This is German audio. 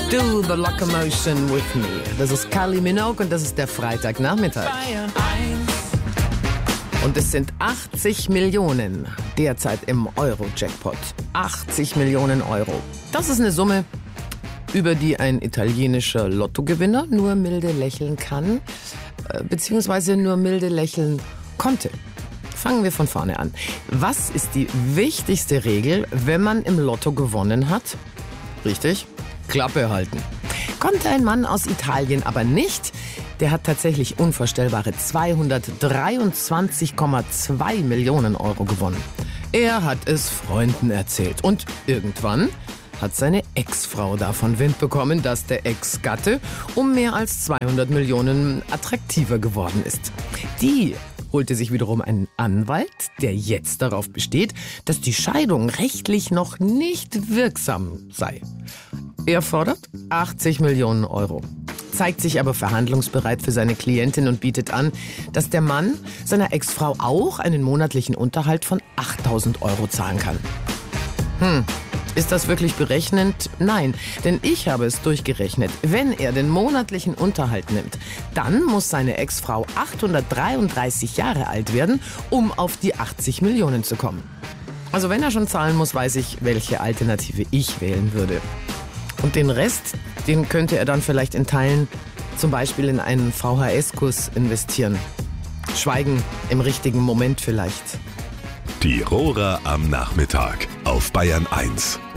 Do the Locomotion with me. Das ist Kylie Minogue und das ist der Freitagnachmittag. Und es sind 80 Millionen derzeit im Euro-Jackpot. 80 Millionen Euro. Das ist eine Summe, über die ein italienischer Lottogewinner nur milde lächeln kann, beziehungsweise nur milde lächeln konnte. Fangen wir von vorne an. Was ist die wichtigste Regel, wenn man im Lotto gewonnen hat? Richtig? Klappe halten. Konnte ein Mann aus Italien aber nicht. Der hat tatsächlich unvorstellbare 223,2 Millionen Euro gewonnen. Er hat es Freunden erzählt. Und irgendwann hat seine Ex-Frau davon Wind bekommen, dass der Ex-Gatte um mehr als 200 Millionen attraktiver geworden ist. Die holte sich wiederum einen Anwalt, der jetzt darauf besteht, dass die Scheidung rechtlich noch nicht wirksam sei. Er fordert 80 Millionen Euro, zeigt sich aber verhandlungsbereit für seine Klientin und bietet an, dass der Mann seiner Ex-Frau auch einen monatlichen Unterhalt von 8.000 Euro zahlen kann. Ist das wirklich berechnend? Nein, denn ich habe es durchgerechnet. Wenn er den monatlichen Unterhalt nimmt, dann muss seine Ex-Frau 833 Jahre alt werden, um auf die 80 Millionen zu kommen. Also wenn er schon zahlen muss, weiß ich, welche Alternative ich wählen würde. Und den Rest, den könnte er dann vielleicht in Teilen zum Beispiel in einen VHS-Kurs investieren. Schweigen im richtigen Moment vielleicht. Die Rohrer am Nachmittag auf Bayern 1.